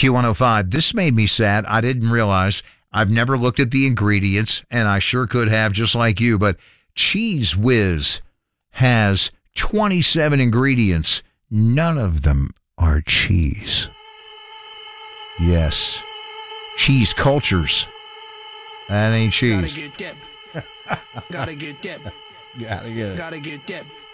Q105. This made me sad. I didn't realize. I've never looked at the ingredients, and I sure could have, just like you, but Cheese Whiz has 27 ingredients. None of them are cheese. Yes. Cheese cultures. That ain't cheese. Gotta get dip. Gotta get dip. Gotta get it. Gotta get dip.